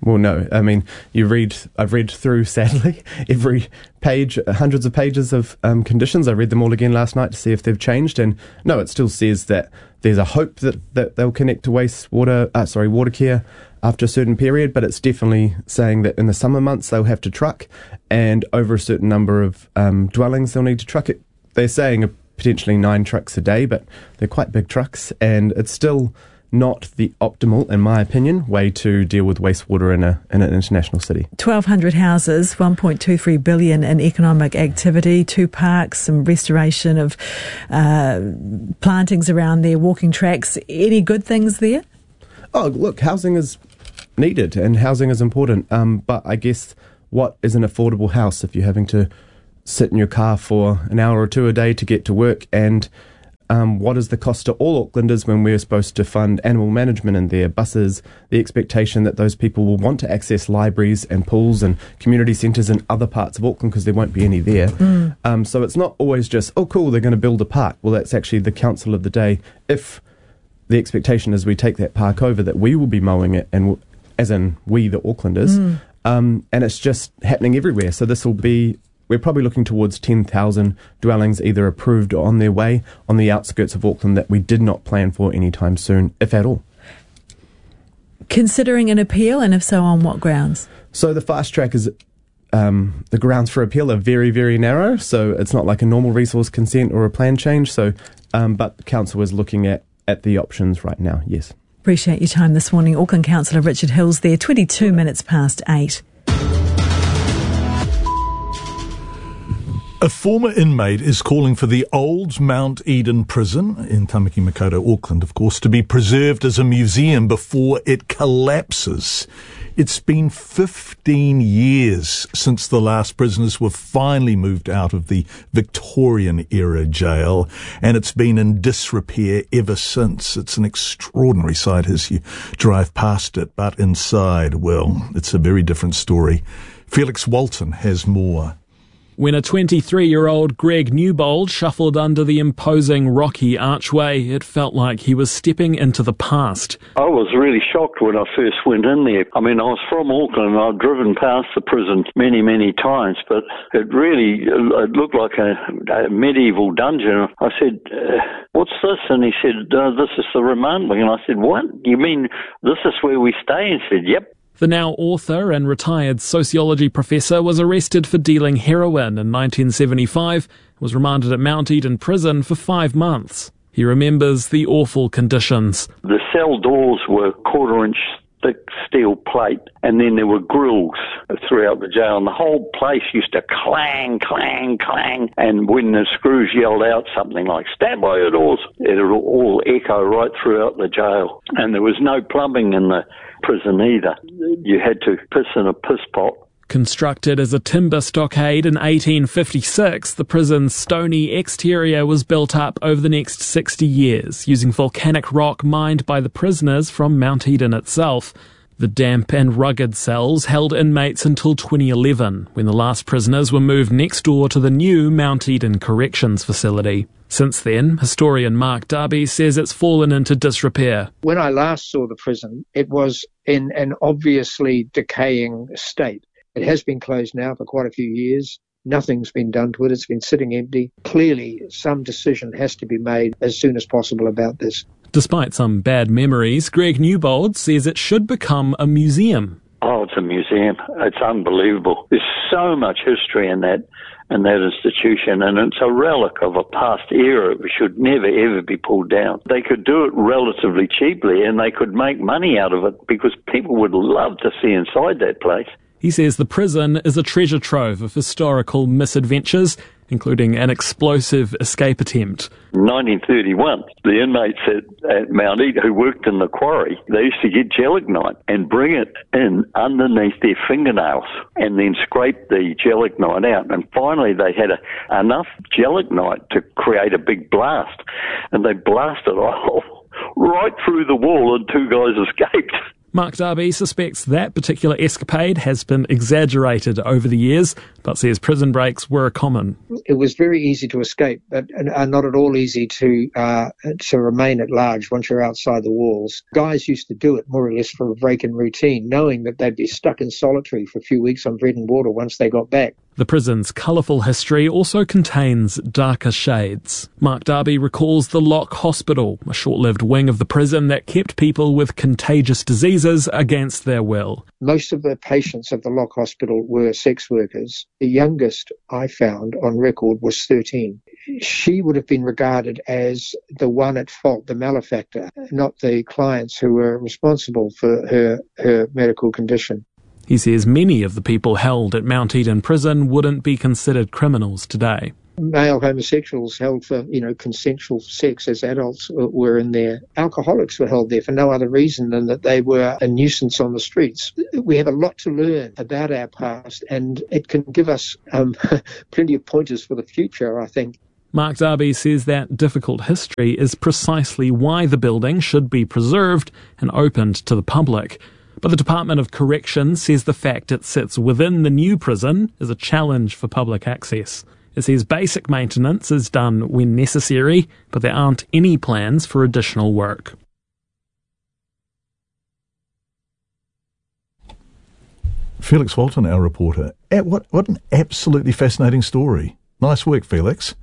Well, no. I mean, I've read through, sadly, every page, hundreds of pages of conditions. I read them all again last night to see if they've changed. And no, it still says that there's a hope that they'll connect to water care after a certain period. But it's definitely saying that in the summer months they'll have to truck, and over a certain number of dwellings they'll need to truck it. They're saying potentially 9 trucks a day, but they're quite big trucks, and it's still not the optimal, in my opinion, way to deal with wastewater in an international city. 1,200 houses, 1.23 billion in economic activity, 2 parks, some restoration of plantings around there, walking tracks. Any good things there? Oh, look, housing is needed and housing is important. But I guess what is an affordable house if you're having to sit in your car for an hour or two a day to get to work, and what is the cost to all Aucklanders when we're supposed to fund animal management in their buses, the expectation that those people will want to access libraries and pools and community centres in other parts of Auckland because there won't be any there. So it's not always just, oh cool, they're going to build a park. Well, that's actually the council of the day. If the expectation is we take that park over, that we will be mowing it, and as in we, the Aucklanders, and it's just happening everywhere. So this will be... We're probably looking towards 10,000 dwellings either approved or on their way on the outskirts of Auckland that we did not plan for anytime soon, if at all. Considering an appeal, and if so, on what grounds? So the fast track is, the grounds for appeal are very, very narrow, so it's not like a normal resource consent or a plan change. So, but the council is looking at the options right now, yes. Appreciate your time this morning. Auckland Councillor Richard Hills there, 22 minutes past 8. A former inmate is calling for the old Mount Eden prison in Tamaki Makaurau, Auckland, of course, to be preserved as a museum before it collapses. It's been 15 years since the last prisoners were finally moved out of the Victorian-era jail, and it's been in disrepair ever since. It's an extraordinary sight as you drive past it, but inside, well, it's a very different story. Felix Walton has more. When a 23-year-old Greg Newbold shuffled under the imposing rocky archway, it felt like he was stepping into the past. I was really shocked when I first went in there. I mean, I was from Auckland and I've driven past the prison many, many times, but it looked like a medieval dungeon. I said, what's this? And he said, this is the remand wing. And I said, what? You mean this is where we stay? And he said, yep. The now author and retired sociology professor was arrested for dealing heroin in 1975, was remanded at Mount Eden Prison for 5 months. He remembers the awful conditions. The cell doors were 1/4-inch thick steel plate, and then there were grills throughout the jail, and the whole place used to clang, clang, clang, and when the screws yelled out something like, stand by your doors, it would all echo right throughout the jail. And there was no plumbing in the prison either. You had to piss in a piss pot. Constructed as a timber stockade in 1856, the prison's stony exterior was built up over the next 60 years, using volcanic rock mined by the prisoners from Mount Eden itself. The damp and rugged cells held inmates until 2011, when the last prisoners were moved next door to the new Mount Eden Corrections Facility. Since then, historian Mark Darby says it's fallen into disrepair. When I last saw the prison, it was in an obviously decaying state. It has been closed now for quite a few years. Nothing's been done to it. It's been sitting empty. Clearly, some decision has to be made as soon as possible about this. Despite some bad memories, Greg Newbold says it should become a museum. Oh, it's a museum. It's unbelievable. There's so much history in that institution, and it's a relic of a past era. It should never, ever be pulled down. They could do it relatively cheaply, and they could make money out of it because people would love to see inside that place. He says the prison is a treasure trove of historical misadventures, including an explosive escape attempt. In 1931, the inmates at Mount Eden who worked in the quarry, they used to get gelignite and bring it in underneath their fingernails and then scrape the gelignite out. And finally they had enough gelignite to create a big blast, and they blasted a hole right through the wall and 2 guys escaped. Mark Darby suspects that particular escapade has been exaggerated over the years, but says prison breaks were common. It was very easy to escape, but not at all easy to remain at large once you're outside the walls. Guys used to do it more or less for a break in routine, knowing that they'd be stuck in solitary for a few weeks on bread and water once they got back. The prison's colourful history also contains darker shades. Mark Darby recalls the Lock Hospital, a short-lived wing of the prison that kept people with contagious diseases against their will. Most of the patients of the Lock Hospital were sex workers. The youngest I found on record was 13. She would have been regarded as the one at fault, the malefactor, not the clients who were responsible for her medical condition. He says many of the people held at Mount Eden Prison wouldn't be considered criminals today. Male homosexuals held for, consensual sex as adults were in there. Alcoholics were held there for no other reason than that they were a nuisance on the streets. We have a lot to learn about our past, and it can give us plenty of pointers for the future, I think. Mark Darby says that difficult history is precisely why the building should be preserved and opened to the public. But the Department of Corrections says the fact it sits within the new prison is a challenge for public access. It says basic maintenance is done when necessary, but there aren't any plans for additional work. Felix Walton, our reporter. What an absolutely fascinating story. Nice work, Felix.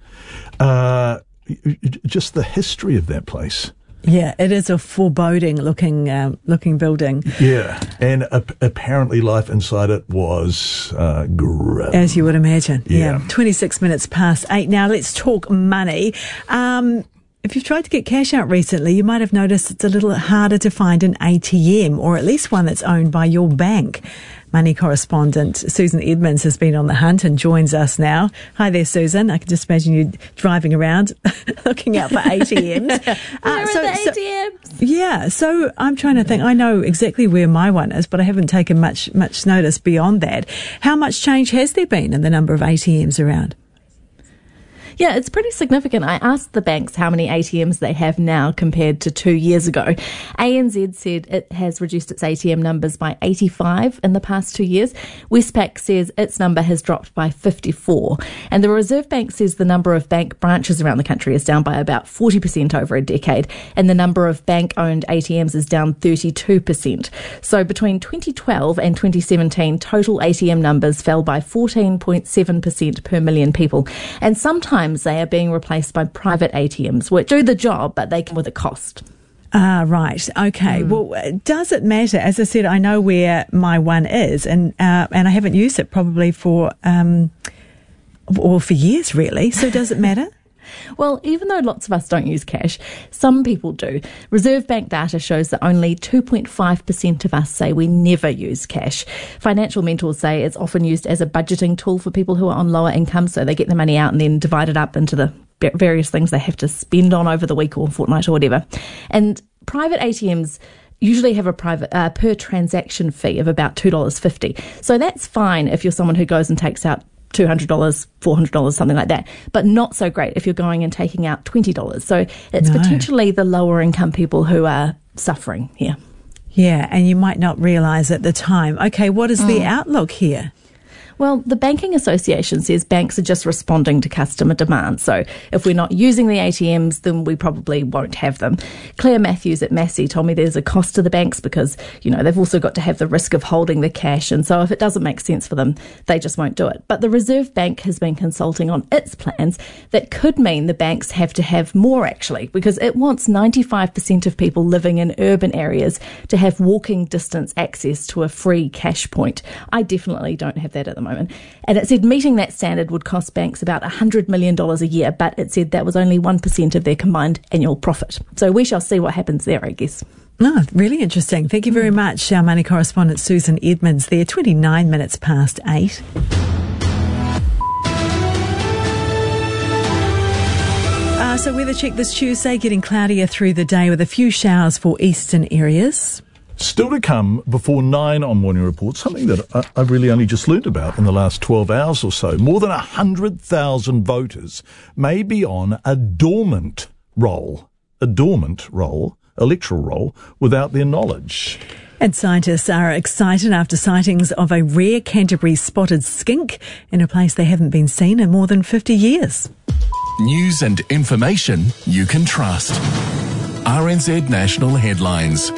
Just the history of that place. Yeah, it is a foreboding looking building. Yeah, and apparently life inside it was grim. As you would imagine. Yeah. 26 minutes past 8. Now let's talk money. If you've tried to get cash out recently, you might have noticed it's a little harder to find an ATM, or at least one that's owned by your bank. Money correspondent Susan Edmonds has been on the hunt and joins us now. Hi there, Susan. I can just imagine you driving around looking out for ATMs. So I'm trying to think. I know exactly where my one is, but I haven't taken much notice beyond that. How much change has there been in the number of ATMs around? Yeah, it's pretty significant. I asked the banks how many ATMs they have now compared to 2 years ago. ANZ said it has reduced its ATM numbers by 85 in the past 2 years. Westpac says its number has dropped by 54. And the Reserve Bank says the number of bank branches around the country is down by about 40% over a decade, and the number of bank-owned ATMs is down 32%. So between 2012 and 2017, total ATM numbers fell by 14.7% per million people. And sometimes they are being replaced by private ATMs, which do the job, but they come with a cost. Ah, right. Okay. Well, does it matter? As I said, I know where my one is, and I haven't used it probably for years, really. So does it matter? Well, even though lots of us don't use cash, some people do. Reserve Bank data shows that only 2.5% of us say we never use cash. Financial mentors say it's often used as a budgeting tool for people who are on lower income, so they get the money out and then divide it up into the various things they have to spend on over the week or fortnight or whatever. And private ATMs usually have a private per transaction fee of about $2.50. So that's fine if you're someone who goes and takes out $200, $400, something like that, but not so great if you're going and taking out $20. So it's potentially the lower income people who are suffering here. Yeah, and you might not realise at the time. Okay, what is the outlook here? Well, the Banking Association says banks are just responding to customer demand. So if we're not using the ATMs, then we probably won't have them. Claire Matthews at Massey told me there's a cost to the banks because, they've also got to have the risk of holding the cash. And so if it doesn't make sense for them, they just won't do it. But the Reserve Bank has been consulting on its plans that could mean the banks have to have more, actually, because it wants 95% of people living in urban areas to have walking distance access to a free cash point. I definitely don't have that at the moment. And it said meeting that standard would cost banks about $100 million a year, but it said that was only 1% of their combined annual profit. So we shall see what happens there, I guess. Oh, really interesting. Thank you very much, our money correspondent Susan Edmonds there, 29 minutes past 8. So weather check this Tuesday, getting cloudier through the day with a few showers for eastern areas. Still to come before 9 on Morning Report, something that I've really only just learnt about in the last 12 hours or so. More than 100,000 voters may be on a dormant roll, electoral roll, without their knowledge. And scientists are excited after sightings of a rare Canterbury spotted skink in a place they haven't been seen in more than 50 years. News and information you can trust. RNZ National Headlines.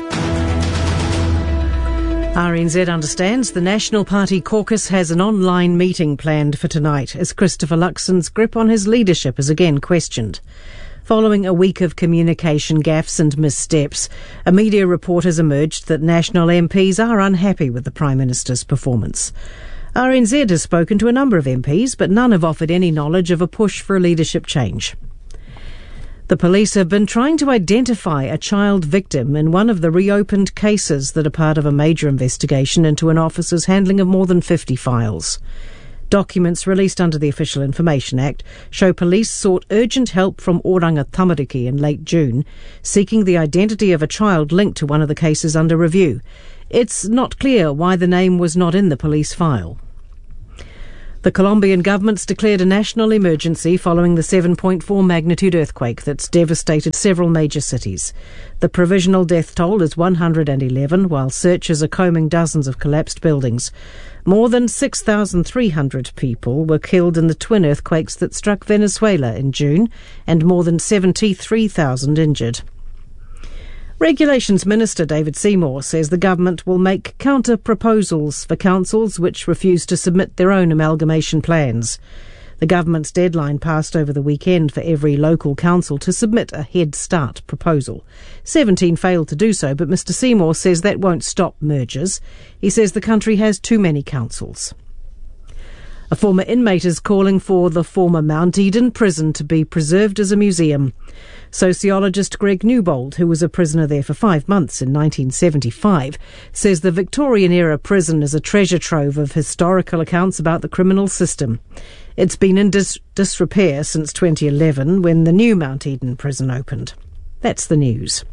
RNZ understands the National Party caucus has an online meeting planned for tonight as Christopher Luxon's grip on his leadership is again questioned. Following a week of communication gaffes and missteps, a media report has emerged that National MPs are unhappy with the Prime Minister's performance. RNZ has spoken to a number of MPs, but none have offered any knowledge of a push for a leadership change. The police have been trying to identify a child victim in one of the reopened cases that are part of a major investigation into an officer's handling of more than 50 files. Documents released under the Official Information Act show police sought urgent help from Oranga Tamariki in late June, seeking the identity of a child linked to one of the cases under review. It's not clear why the name was not in the police file. The Colombian government's declared a national emergency following the 7.4 magnitude earthquake that's devastated several major cities. The provisional death toll is 111, while searchers are combing dozens of collapsed buildings. More than 6,300 people were killed in the twin earthquakes that struck Venezuela in June, and more than 73,000 injured. Regulations Minister David Seymour says the government will make counter-proposals for councils which refuse to submit their own amalgamation plans. The government's deadline passed over the weekend for every local council to submit a Head Start proposal. 17 failed to do so, but Mr Seymour says that won't stop mergers. He says the country has too many councils. A former inmate is calling for the former Mount Eden prison to be preserved as a museum. Sociologist Greg Newbold, who was a prisoner there for 5 months in 1975, says the Victorian-era prison is a treasure trove of historical accounts about the criminal system. It's been in disrepair since 2011 when the new Mount Eden prison opened. That's the news.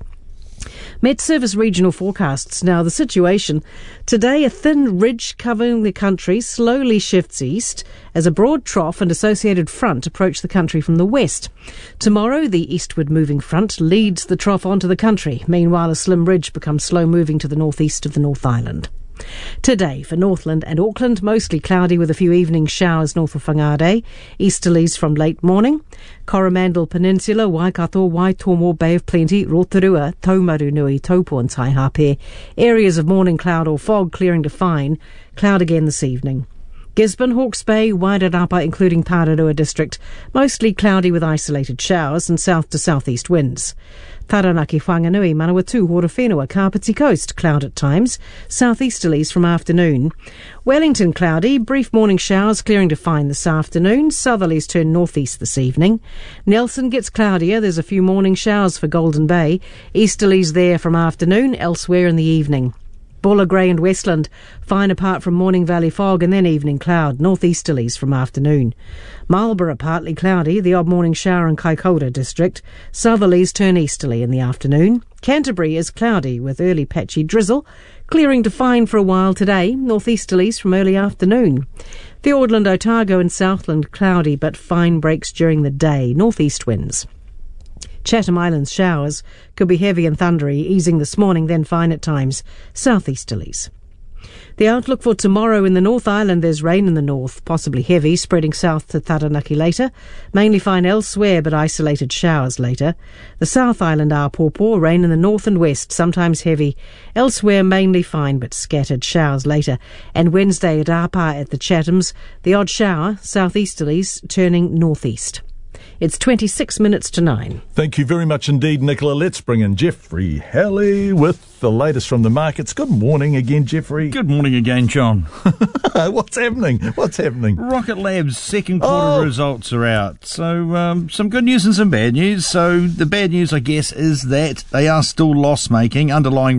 Met Service regional forecasts now the situation. Today, a thin ridge covering the country slowly shifts east as a broad trough and associated front approach the country from the west. Tomorrow, the eastward moving front leads the trough onto the country. Meanwhile, a slim ridge becomes slow moving to the northeast of the North Island. Today, for Northland and Auckland, mostly cloudy with a few evening showers north of Whangarei, easterlies from late morning. Coromandel Peninsula, Waikato, Waitomo, Bay of Plenty, Rotorua, Taumaru Nui, Taupo and Taihape. Areas of morning cloud or fog clearing to fine. Cloud again this evening. Gisborne, Hawke's Bay, Wairarapa including Pararua district, mostly cloudy with isolated showers and south to southeast winds. Taranaki, Whanganui, Manawatu, Horowhenua, Kapiti Coast, cloud at times, southeasterlies from afternoon. Wellington, cloudy, brief morning showers clearing to fine this afternoon, southerlies turn northeast this evening. Nelson gets cloudier, there's a few morning showers for Golden Bay, easterlies there from afternoon, elsewhere in the evening. Bulla, Grey and Westland, fine apart from morning valley fog and then evening cloud, northeasterlies from afternoon. Marlborough, partly cloudy, the odd morning shower in Kaikoura district. Southerlies turn easterly in the afternoon. Canterbury is cloudy with early patchy drizzle, clearing to fine for a while today, northeasterlies from early afternoon. Fiordland, Otago and Southland cloudy but fine breaks during the day, northeast winds. Chatham Islands showers could be heavy and thundery, easing this morning, then fine at times, southeasterlies. The outlook for tomorrow in the North Island, there's rain in the north, possibly heavy, spreading south to Taranaki later. Mainly fine elsewhere, but isolated showers later. The South Island Apopo, rain in the north and west, sometimes heavy. Elsewhere, mainly fine, but scattered showers later. And Wednesday at Rapa at the Chathams, the odd shower, southeasterlies, turning northeast. It's 26 minutes to 9. Thank you very much indeed, Nicola. Let's bring in Jeffrey Halley with the latest from the markets. Good morning again, Jeffrey. Good morning again, John. What's happening? Rocket Lab's second quarter results are out. So some good news and some bad news. So the bad news, I guess, is that they are still loss-making. Underlying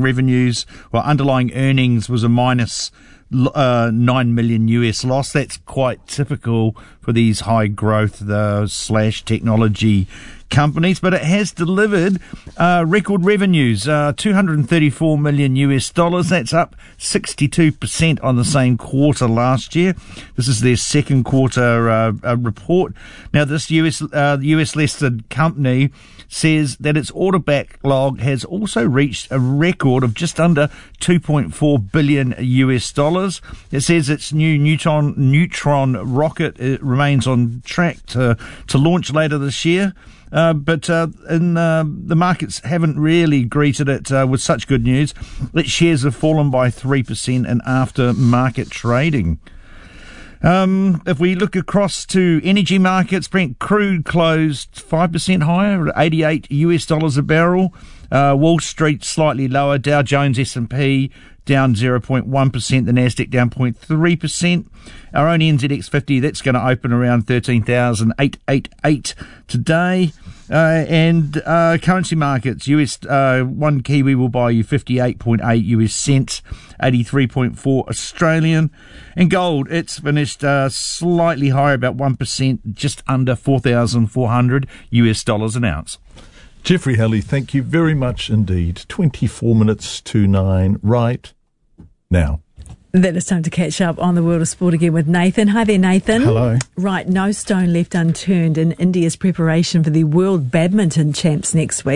earnings was a minus $9 million US loss. That's quite typical for these high growth / technology companies, but it has delivered record revenues, $234 million US. That's up 62% on the same quarter last year. This is their second quarter report. Now, this US listed company says that its order backlog has also reached a record of just under $2.4 billion US. It says its new Neutron rocket remains on track to launch later this year. But the markets haven't really greeted it with such good news. Its shares have fallen by 3% in after-market trading. If we look across to energy markets, Brent crude closed 5% higher at $88 US a barrel. Wall Street slightly lower. Dow Jones, S&P down 0.1%. The Nasdaq down 0.3%. Our own NZX 50, that's going to open around 13,888 today. And currency markets, US one Kiwi will buy you 58.8 US cents, 83.4 Australian. And gold, it's finished slightly higher, about 1%, just under 4,400 US dollars an ounce. Jeffrey Halley, thank you very much indeed. 24 minutes to 9 right now. Then it's time to catch up on the world of sport again with Nathan. Hi there, Nathan. Hello. Right, no stone left unturned in India's preparation for the World Badminton Champs next week.